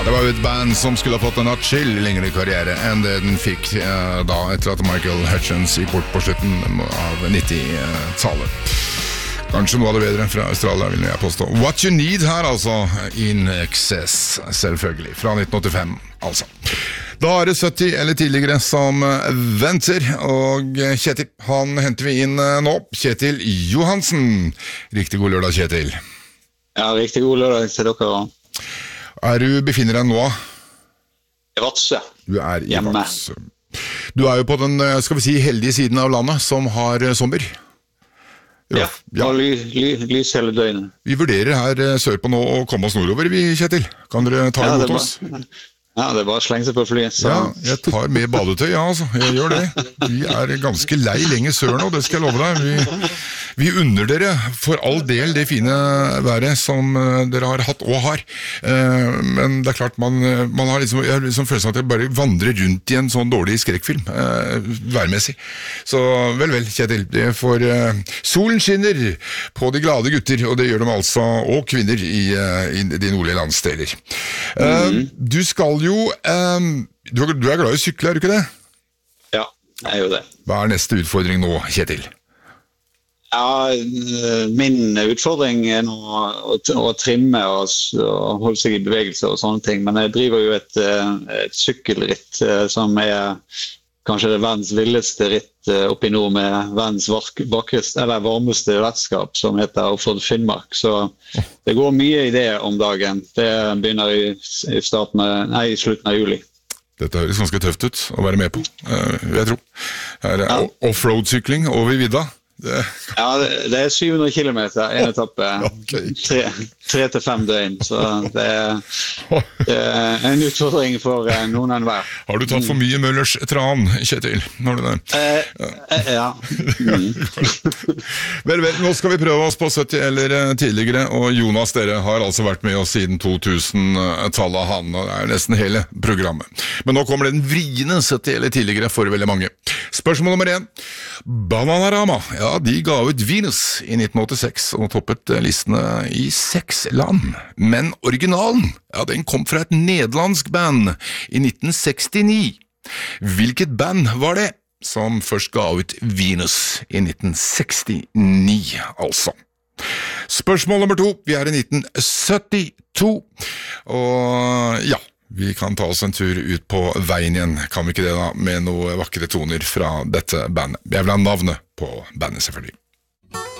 Det var jo et band som skulle ha fått en atskill lengre karriere enn det den fikk da etter at Michael Hutchence gikk bort på slutten av 90-tallet. Kanskje noe av det bedre fra Australia, vil jeg påstå. What You Need her, altså. In Excess, selvfølgelig. Fra 1985, altså. Da er det 70 eller tidligere som venter, og Kjetil, han henter vi inn nå. Kjetil Johansen. Riktig god lørdag, Kjetil. Ja, riktig god lørdag til dere. Befinner deg nå? I Vadsø. Du er i Hjemme. Vadsø. Du er jo på den, skal vi si, heldige siden av landet som har sommer. Ja, og lys hele døgnet. Vi vurderer her sørpå nå å komme oss nordover, vi, Kjetil. Kan dere ta imot oss? Ja, det er bare å slenge seg på flyet. Så. Ja, jeg tar med badetøy, ja, altså. Jeg gjør det. Vi er ganske lei lenge sør nå, det skal jeg love deg. Vi unner dere for all del det fine været som dere har hatt og har. Men det er klart, man har liksom følelsen at jeg bare vandrer rundt i en sånn dårlig skrekkfilm, værmessig. Så vel, Kjetil, det får solen skinner på de glade gutter, og det gjør de altså, og kvinner i de nordlige landsdeler. Du skal jo, du er glad i sykle, er du ikke det? Ja, jeg er jo det. Hva er neste utfordring nå, Kjetil? Ja, min utfordring er nå å trimme og holde seg i bevegelse og sånne ting, men jeg driver jo et sykkelritt som er kanskje det verdens villeste ritt oppe i nord med verdens varmeste vertskap som heter Offroad Finnmark, så det går mye i det om dagen. Det begynner i slutten av juli. Dette høres ganske tøft ut å være med på, jeg tror. Her er offroad-sykling over vidda. Ja, det er 700 kilometer, en etappe, 3 til 5 døgn, så det er en utfordring for noen enn hver. Har du tatt for mye Møllers tran, Kjetil? Har du det? Ja. Vel, nå skal vi prøve oss på 70 eller tidligere, og Jonas, dere har altså vært med oss siden 2000-tallet, han er nesten hele programmet. Men nå kommer den vriene 70 eller tidligere for veldig mange. Spørsmål nummer 1. Bananarama, ja, de ga ut Venus i 1986 og toppet listene i 6 land. Men originalen, ja, den kom fra et nederlandsk band i 1969. Hvilket band var det som først ga ut Venus i 1969, altså? Spørsmål nummer 2, vi er i 1972, og ja, vi kan ta oss en tur ut på veien igjen, kan vi ikke det da, med noen vakre toner fra dette bandet. Jeg vil ha navnet på bandet selvfølgelig.